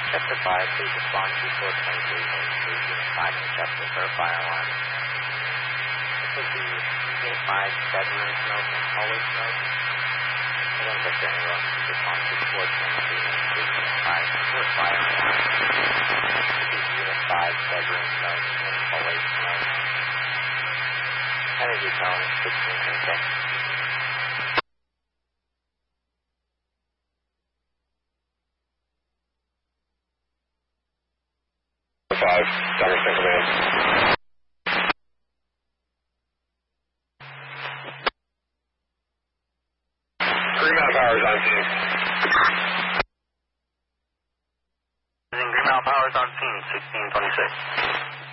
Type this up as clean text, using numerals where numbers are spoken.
Chester 5, please respond to 423 Main Street, Unit 5 in Chester for a fire alarm. This would be Unit 5 bedroom smoke and hallway smoke. Again, Chester Ambulance, please respond to 423 Main Street, Unit 5 for a fire alarm. This is Unit 5 bedroom smoke and hallway smoke. Energy tone 1636. 5, Jefferson Command. Green Powers on scene. Green Mountain Powers on scene, 1626.